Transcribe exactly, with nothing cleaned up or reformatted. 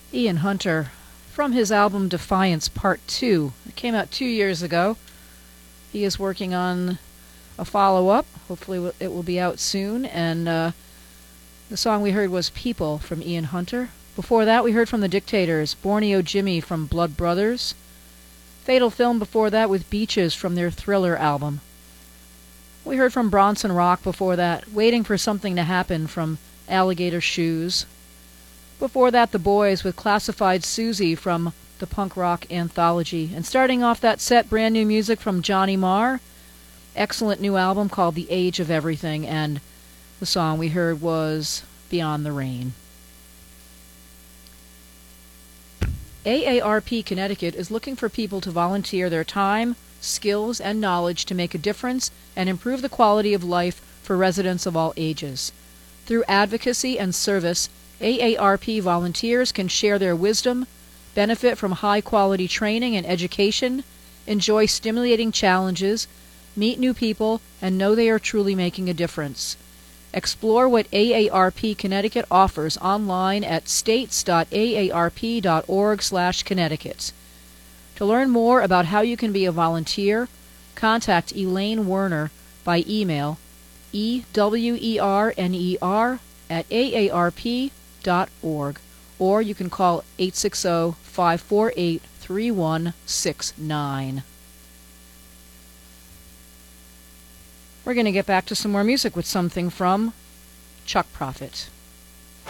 Ian Hunter, from his album Defiance Part two. It came out two years ago. He is working on a follow-up. Hopefully it will be out soon. And uh, the song we heard was People from Ian Hunter. Before that, we heard from The Dictators, Borneo Jimmy from Blood Brothers. Fatal Film before that with Beaches from their Thriller album. We heard from Bronson Rock before that, Waiting for Something to Happen from Alligator Shoes. Before that, The Boys with Classified Susie from the punk rock anthology. And starting off that set, brand new music from Johnny Marr. Excellent new album called The Age of Everything, and the song we heard was Beyond the Rain. A A R P Connecticut is looking for people to volunteer their time, skills, and knowledge to make a difference and improve the quality of life for residents of all ages. Through advocacy and service, A A R P volunteers can share their wisdom, benefit from high-quality training and education, enjoy stimulating challenges, meet new people, and know they are truly making a difference. Explore what A A R P Connecticut offers online at states dot a a r p dot org slash Connecticut. To learn more about how you can be a volunteer, contact Elaine Werner by email E W E R N E R at A A R P dot org, or you can call eight six zero, five four eight, three one six nine. We're going to get back to some more music with something from Chuck Prophet.